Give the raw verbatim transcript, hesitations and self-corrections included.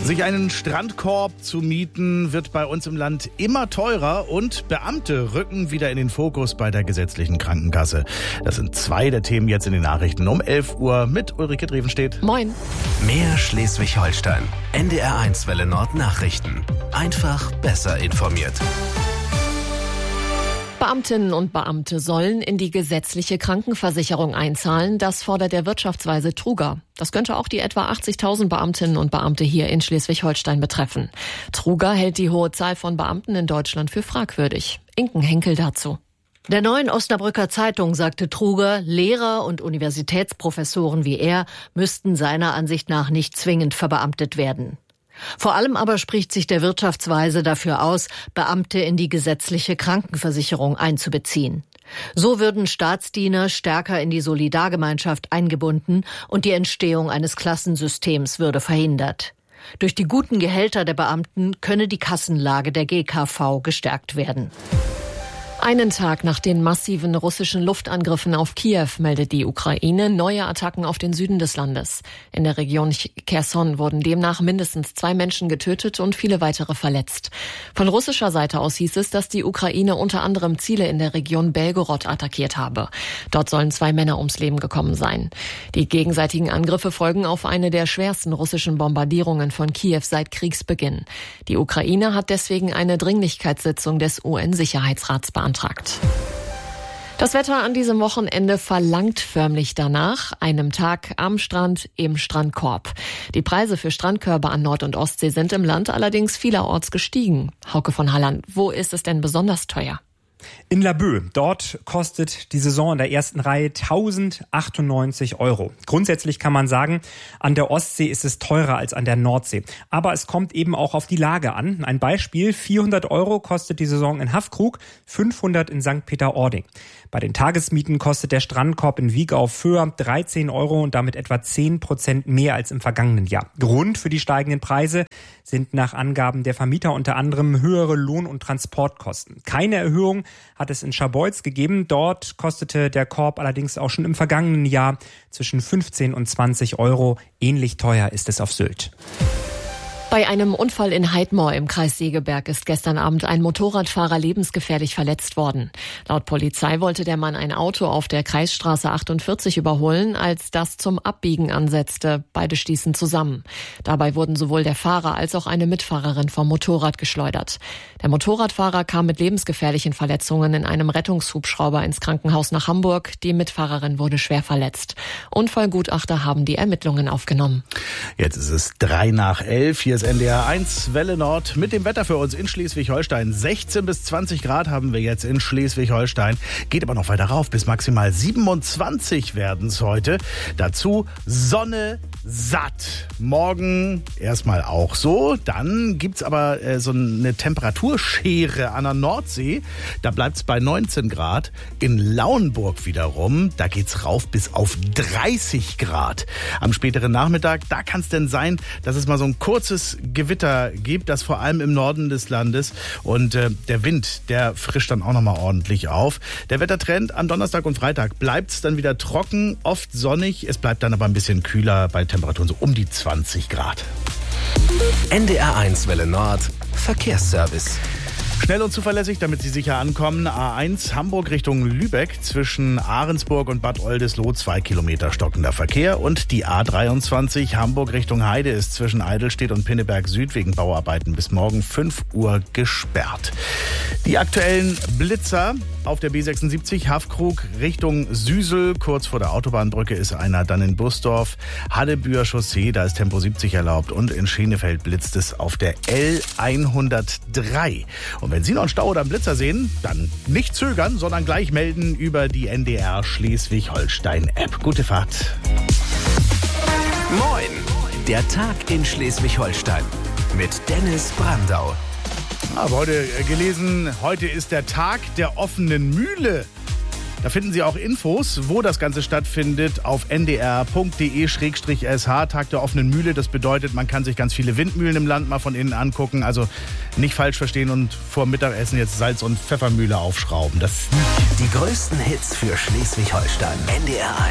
Sich einen Strandkorb zu mieten, wird bei uns im Land immer teurer und Beamte rücken wieder in den Fokus bei der gesetzlichen Krankenkasse. Das sind zwei der Themen jetzt in den Nachrichten um elf Uhr mit Ulrike Drevenstedt. Moin. Mehr Schleswig-Holstein. N D R eins Welle Nord Nachrichten. Einfach besser informiert. Beamtinnen und Beamte sollen in die gesetzliche Krankenversicherung einzahlen. Das fordert der Wirtschaftsweise Truger. Das könnte auch die etwa achtzigtausend Beamtinnen und Beamte hier in Schleswig-Holstein betreffen. Truger hält die hohe Zahl von Beamten in Deutschland für fragwürdig. Inken Henkel dazu. Der Neuen Osnabrücker Zeitung sagte Truger, Lehrer und Universitätsprofessoren wie er müssten seiner Ansicht nach nicht zwingend verbeamtet werden. Vor allem aber spricht sich der Wirtschaftsweise dafür aus, Beamte in die gesetzliche Krankenversicherung einzubeziehen. So würden Staatsdiener stärker in die Solidargemeinschaft eingebunden und die Entstehung eines Klassensystems würde verhindert. Durch die guten Gehälter der Beamten könne die Kassenlage der G K V gestärkt werden. Einen Tag nach den massiven russischen Luftangriffen auf Kiew meldet die Ukraine neue Attacken auf den Süden des Landes. In der Region Cherson wurden demnach mindestens zwei Menschen getötet und viele weitere verletzt. Von russischer Seite aus hieß es, dass die Ukraine unter anderem Ziele in der Region Belgorod attackiert habe. Dort sollen zwei Männer ums Leben gekommen sein. Die gegenseitigen Angriffe folgen auf eine der schwersten russischen Bombardierungen von Kiew seit Kriegsbeginn. Die Ukraine hat deswegen eine Dringlichkeitssitzung des U N-Sicherheitsrats beantragt. Das Wetter an diesem Wochenende verlangt förmlich danach, einem Tag am Strand im Strandkorb. Die Preise für Strandkörbe an Nord- und Ostsee sind im Land allerdings vielerorts gestiegen. Hauke von Halland, wo ist es denn besonders teuer? In Laboe. Dort kostet die Saison in der ersten Reihe tausendachtundneunzig Euro. Grundsätzlich kann man sagen, an der Ostsee ist es teurer als an der Nordsee. Aber es kommt eben auch auf die Lage an. Ein Beispiel, vierhundert Euro kostet die Saison in Haffkrug, fünfhundert in Sankt Peter-Ording. Bei den Tagesmieten kostet der Strandkorb in Wieg auf Föhr dreizehn Euro und damit etwa zehn Prozent mehr als im vergangenen Jahr. Grund für die steigenden Preise sind nach Angaben der Vermieter unter anderem höhere Lohn- und Transportkosten. Keine Erhöhung hat es in Scharbeutz gegeben. Dort kostete der Korb allerdings auch schon im vergangenen Jahr zwischen fünfzehn und zwanzig Euro. Ähnlich teuer ist es auf Sylt. Bei einem Unfall in Heidmoor im Kreis Segeberg ist gestern Abend ein Motorradfahrer lebensgefährlich verletzt worden. Laut Polizei wollte der Mann ein Auto auf der Kreisstraße achtundvierzig überholen, als das zum Abbiegen ansetzte. Beide stießen zusammen. Dabei wurden sowohl der Fahrer als auch eine Mitfahrerin vom Motorrad geschleudert. Der Motorradfahrer kam mit lebensgefährlichen Verletzungen in einem Rettungshubschrauber ins Krankenhaus nach Hamburg. Die Mitfahrerin wurde schwer verletzt. Unfallgutachter haben die Ermittlungen aufgenommen. Jetzt ist es drei nach elf. Hier ist N D R eins Welle Nord mit dem Wetter für uns in Schleswig-Holstein. sechzehn bis zwanzig Grad haben wir jetzt in Schleswig-Holstein. Geht aber noch weiter rauf. Bis maximal siebenundzwanzig werden es heute. Dazu Sonne satt. Morgen erstmal auch so. Dann gibt's aber äh, so eine Temperaturschere an der Nordsee. Da bleibt's bei neunzehn Grad. In Lauenburg wiederum, da geht's rauf bis auf dreißig Grad. Am späteren Nachmittag, da kann es denn sein, dass es mal so ein kurzes Gewitter gibt, das vor allem im Norden des Landes. Und äh, der Wind, der frischt dann auch nochmal ordentlich auf. Der Wettertrend am Donnerstag und Freitag bleibt's dann wieder trocken, oft sonnig. Es bleibt dann aber ein bisschen kühler bei Temperaturen so um die zwanzig Grad. N D R eins Welle Nord Verkehrsservice. Schnell und zuverlässig, damit Sie sicher ankommen. A eins Hamburg Richtung Lübeck zwischen Ahrensburg und Bad Oldesloe zwei Kilometer stockender Verkehr. Und die A dreiundzwanzig Hamburg Richtung Heide ist zwischen Eidelstedt und Pinneberg Süd wegen Bauarbeiten bis morgen fünf Uhr gesperrt. Die aktuellen Blitzer auf der B sechsundsiebzig Haffkrug Richtung Süsel. Kurz vor der Autobahnbrücke ist einer. Dann in Busdorf Hadebüher Chaussee, da ist Tempo siebzig erlaubt. Und in Schenefeld blitzt es auf der L hundertdrei. Und wenn Sie noch einen Stau oder einen Blitzer sehen, dann nicht zögern, sondern gleich melden über die N D R Schleswig-Holstein-App. Gute Fahrt. Moin! Der Tag in Schleswig-Holstein mit Dennis Brandau. Habe heute gelesen, heute ist der Tag der offenen Mühle. Da finden Sie auch Infos, wo das Ganze stattfindet, auf n d r punkt d e slash s h, Tag der offenen Mühle. Das bedeutet, man kann sich ganz viele Windmühlen im Land mal von innen angucken. Also nicht falsch verstehen und vor Mittagessen jetzt Salz- und Pfeffermühle aufschrauben. Das Die größten Hits für Schleswig-Holstein. N D R eins.